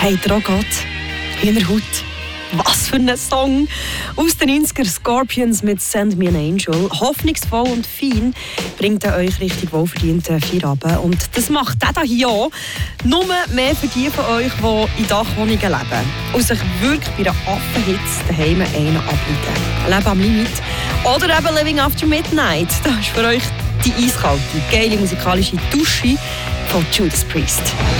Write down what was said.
Habt ihr auch Gott? Hühnerhaut. Was für ein Song! Aus den 90er Scorpions mit «Send Me an Angel». Hoffnungsvoll und fein bringt er euch richtig wohlverdienten Feierabend. Und das macht der hier auch. Nur mehr für die von euch, die in Dachwohnungen leben und sich wirklich bei einer Affenhitze daheim einen ableiten. Leben am Limit. Oder eben «Living After Midnight». Das ist für euch die eiskalte, geile musikalische Dusche von Judas Priest.